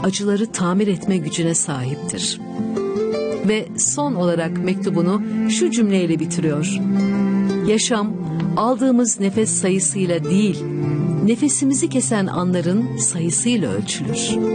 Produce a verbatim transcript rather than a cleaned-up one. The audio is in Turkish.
acıları tamir etme gücüne sahiptir. Ve son olarak mektubunu şu cümleyle bitiriyor: yaşam aldığımız nefes sayısıyla değil, nefesimizi kesen anların sayısıyla ölçülür.